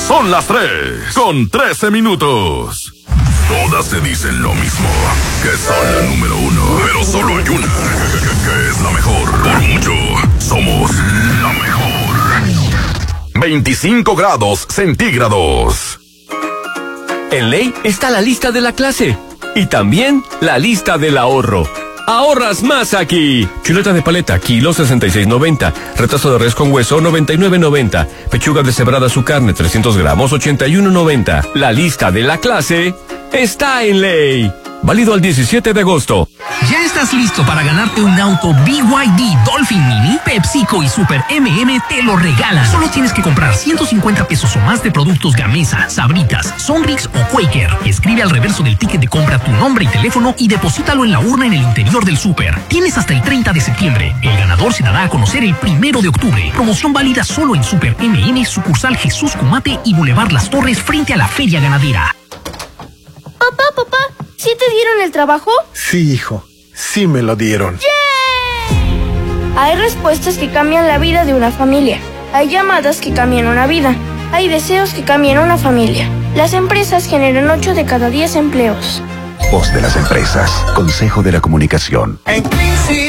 Son las 3:13. Todas se dicen lo mismo, que son la número 1. Pero solo hay una, que es la mejor. Por mucho, somos la mejor. 25 grados centígrados. En Ley está la lista de la clase y también la lista del ahorro. ¡Ahorras más aquí! Chuleta de paleta, kilo 66.90. Retazo de res con hueso, 99.90. Pechuga deshebrada su carne, 300 gramos, 81.90. La lista de la clase está en Ley. Válido al 17 de agosto. ¿Ya estás listo para ganarte un auto BYD Dolphin Mini? PepsiCo y Super MM te lo regalan. Solo tienes que comprar 150 pesos o más de productos Gamesa, Sabritas, Sonrix o Quaker. Escribe al reverso del ticket de compra tu nombre y teléfono y deposítalo en la urna en el interior del súper. Tienes hasta el 30 de septiembre. El ganador se dará a conocer el 1 de octubre. Promoción válida solo en Super MM, sucursal Jesús Cumate y Boulevard Las Torres frente a la Feria Ganadera. Papá, ¿sí te dieron el trabajo? Sí, hijo, sí me lo dieron. ¡Yay! Hay respuestas que cambian la vida de una familia. Hay llamadas que cambian una vida. Hay deseos que cambian una familia. Las empresas generan 8 de cada 10 empleos. Voz de las empresas. Consejo de la Comunicación.